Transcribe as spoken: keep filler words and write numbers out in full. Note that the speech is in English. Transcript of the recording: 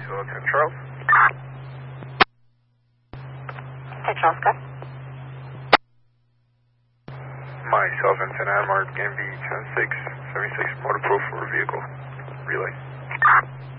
two oh ten Charles. Hey, Charles, go. Myself and San Mark, M V ten six seventy-six motor pool for vehicle. Relay.